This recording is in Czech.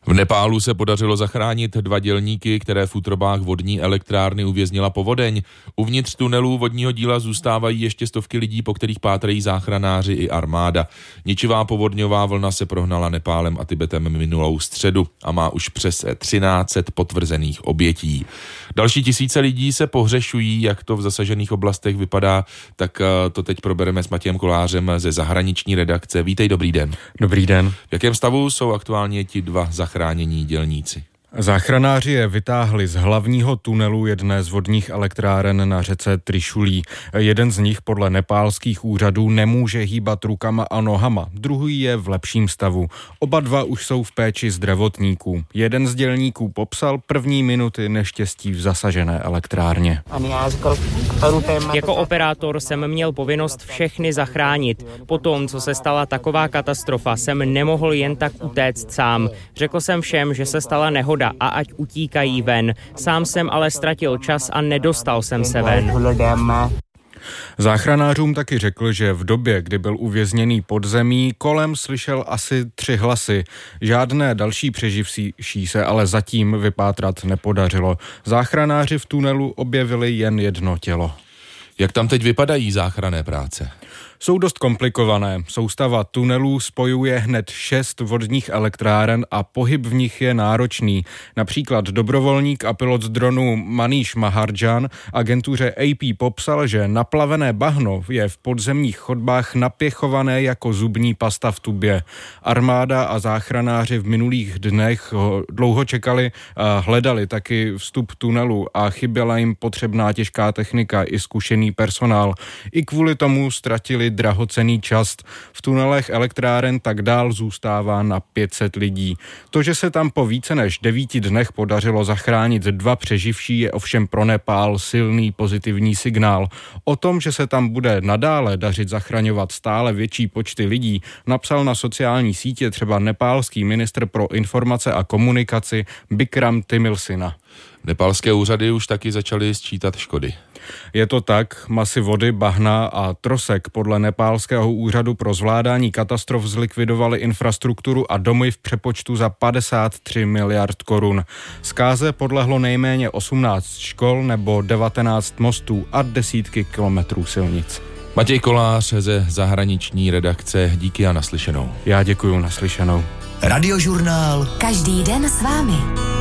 V Nepálu se podařilo zachránit 2 dělníky, které v útrobách vodní elektrárny uvěznila povodeň. Uvnitř tunelů vodního díla zůstávají ještě stovky lidí, po kterých pátrají záchranáři i armáda. Ničivá povodňová vlna se prohnala Nepálem a Tibetem minulou středu a má už přes 1300 potvrzených obětí. Další tisíce lidí se pohřešují, jak to v zasažených oblastech vypadá, tak to teď probereme s Matějem Kolářem ze zahraniční redakce. Vítej, dobrý den. Dobrý den. V jakém stavu jsou aktuálně ti 2 zachránění dělníci? Záchranáři je vytáhli z hlavního tunelu jedné z vodních elektráren na řece Trišulí. Jeden z nich podle nepálských úřadů nemůže hýbat rukama a nohama, druhý je v lepším stavu. Oba 2 už jsou v péči zdravotníků. Jeden z dělníků popsal první minuty neštěstí v zasažené elektrárně. Jako operátor jsem měl povinnost všechny zachránit. Potom, co se stala taková katastrofa, jsem nemohl jen tak utéct sám. Řekl jsem všem, že se stala nehoda a ať utíkají ven. Sám jsem ale ztratil čas a nedostal jsem se ven. Záchranářům taky řekl, že v době, kdy byl uvězněný pod zemí, kolem slyšel asi 3 hlasy. Žádné další přeživší se ale zatím vypátrat nepodařilo. Záchranáři v tunelu objevili jen jedno tělo. Jak tam teď vypadají záchranné práce? Jsou dost komplikované. Soustava tunelů spojuje hned 6 vodních elektráren a pohyb v nich je náročný. Například dobrovolník a pilot z dronu Manish Maharjan agentuře AP popsal, že naplavené bahno je v podzemních chodbách napěchované jako zubní pasta v tubě. Armáda a záchranáři v minulých dnech dlouho čekali a hledali taky vstup tunelu a chyběla jim potřebná těžká technika i zkušený personál. I kvůli tomu ztratili drahocenný čas. V tunelech elektráren tak dál zůstává na 500 lidí. To, že se tam po více než 9 dnech podařilo zachránit 2 přeživší, je ovšem pro Nepál silný pozitivní signál. O tom, že se tam bude nadále dařit zachraňovat stále větší počty lidí, napsal na sociální sítě třeba nepálský ministr pro informace a komunikaci Bikram Timilsina. Nepálské úřady už taky začaly sčítat škody. Je to tak, masy vody, bahna a trosek podle nepálského úřadu pro zvládání katastrof zlikvidovaly infrastrukturu a domy v přepočtu za 53 miliard korun. Zkáze podlehlo nejméně 18 škol nebo 19 mostů a desítky kilometrů silnic. Matěj Kolář ze zahraniční redakce, díky a naslyšenou. Já děkuju, naslyšenou. Radiožurnál. Každý den s vámi.